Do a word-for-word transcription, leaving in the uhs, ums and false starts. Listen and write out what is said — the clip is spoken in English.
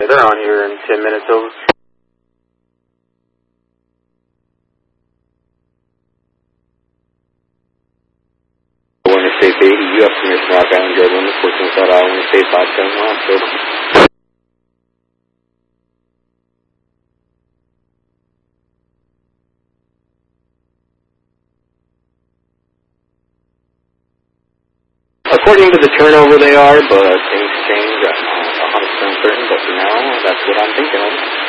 They're on here in ten minutes over. Interstate eighty, you have permission Rock Island Road limit, fourteen South Island, Interstate five seven one, over. According to the turnover they are, but things change. I'm not one hundred percent certain, but for now, that's what I'm thinking of.